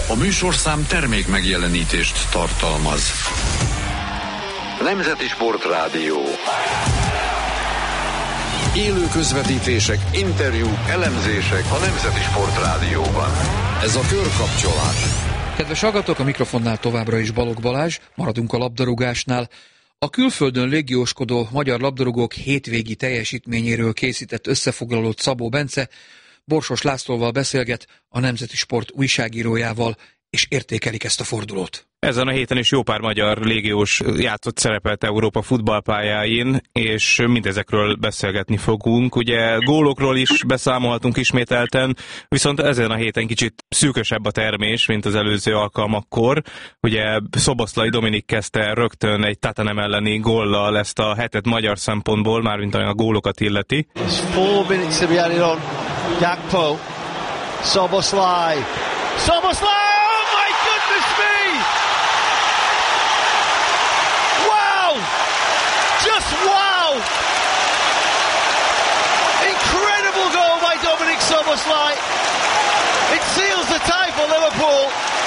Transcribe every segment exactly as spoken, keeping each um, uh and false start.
A műsorszám termék megjelenítést tartalmaz. Nemzeti Sportrádió. Élő közvetítések, interjúk, elemzések a Nemzeti Sportrádióban. Ez a Körkapcsolás. Kedves hallgatók, a mikrofonnál továbbra is Balogh Balázs, maradunk a labdarúgásnál. A külföldön légióskodó magyar labdarúgók hétvégi teljesítményéről készített összefoglalót Szabó Bence Borsos Lászlóval beszélget, a Nemzeti Sport újságírójával, és értékelik ezt a fordulót. Ezen a héten is jó pár magyar légiós játszott szerepelt Európa futballpályáin, és mindezekről beszélgetni fogunk. Ugye gólokról is beszámolhatunk ismételten, viszont ezen a héten kicsit szűkösebb a termés, mint az előző alkalmakkor. Ugye Szoboszlai Dominik kezdte rögtön egy Tatanem elleni góllal ezt a hetet magyar szempontból, mármint a gólokat illeti. Four minutes to be added on. Gakpo. Szoboszlai. Szoboszlai! Just wow! Incredible goal by Dominik Szoboszlai. It seals the tie for Liverpool.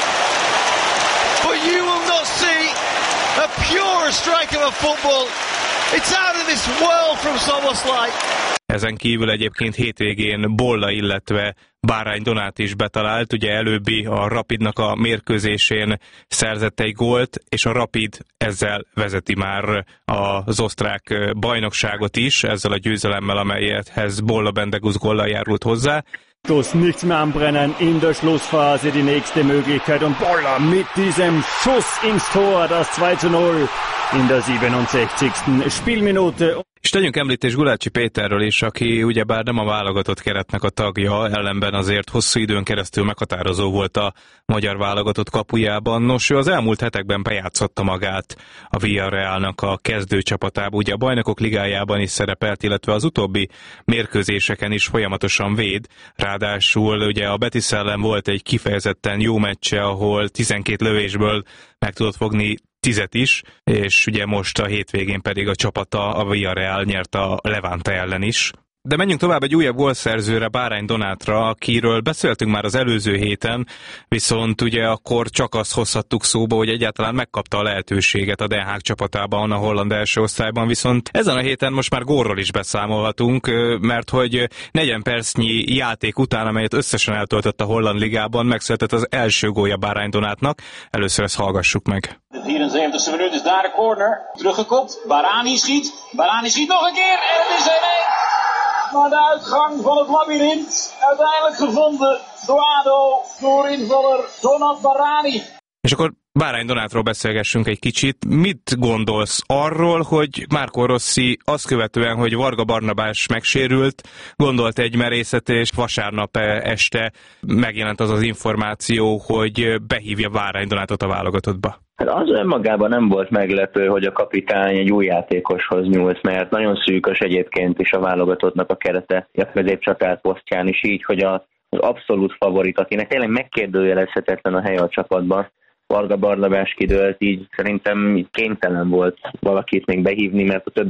But you will not see a purer strike of a football. It's out of this world from Szoboszlai. Ezen kívül egyébként hétvégén Bolla, illetve Bárány Donát is betalált, ugye előbbi a Rapidnak a mérkőzésén szerzett egy gólt, és a Rapid ezzel vezeti már az osztrák bajnokságot is, ezzel a győzelemmel, amelyethez Bolla Bendegus góllal járult hozzá. Nichts mehr anbrennen in der Schlussphase, die nächste Möglichkeit und Bolla mit diesem Schuss ins Tor, das zwei zu null in der siebenundsechzigsten Spielminute. És tegyünk említést Gulácsi Péterről is, aki ugyebár nem a válogatott keretnek a tagja, ellenben azért hosszú időn keresztül meghatározó volt a magyar válogatott kapujában. Nos, ő az elmúlt hetekben bejátszotta magát a Villarrealnak a kezdőcsapatában, ugye a Bajnokok Ligájában is szerepelt, illetve az utóbbi mérkőzéseken is folyamatosan véd. Ráadásul ugye a Betis ellen volt egy kifejezetten jó meccse, ahol tizenkét lövésből meg tudott fogni tízet is, és ugye most a hétvégén pedig a csapata, a Villarreal nyert a Levante ellen is. De menjünk tovább egy újabb gólszerzőre, Bárány Donátra, akiről beszéltünk már az előző héten, viszont ugye akkor csak azt hozhattuk szóba, hogy egyáltalán megkapta a lehetőséget a Den Haag csapatában, a holland első osztályban, viszont ezen a héten most már gólról is beszámolhatunk, mert hogy negyven percnyi játék után, amelyet összesen eltöltött a holland ligában, megszületett az első gólja Bárány Donátnak. Először ezt hallgassuk meg. De vierenzeventigste minuut is daar de corner. Teruggekopt. Barani schiet. Barani schiet nog een keer. En het is één één. Maar de uitgang van het labyrint uiteindelijk gevonden door ADO, door invaller Donat Barani. És akkor Bárány Donátról beszélgessünk egy kicsit. Mit gondolsz arról, hogy Marco Rossi azt követően, hogy Varga Barnabás megsérült, gondolt egy merészet, és vasárnap este megjelent az az információ, hogy behívja Bárány Donátot a válogatottba? Hát az önmagában nem volt meglepő, hogy a kapitány egy új játékoshoz nyúlt, mert nagyon szűkös egyébként is a válogatottnak a kerete a középcsatár posztján is, így, hogy az abszolút favorit, akinek tényleg megkérdőjelezhetetlen a helye a csapatban, Varga Barnabás kidőlt, így szerintem kénytelen volt valakit még behívni, mert a többi